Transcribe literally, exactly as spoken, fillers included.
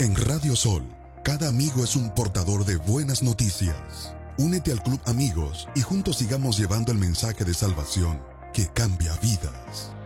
En Radio Sol, cada amigo es un portador de buenas noticias. Únete al Club Amigos y juntos sigamos llevando el mensaje de salvación que cambia vidas.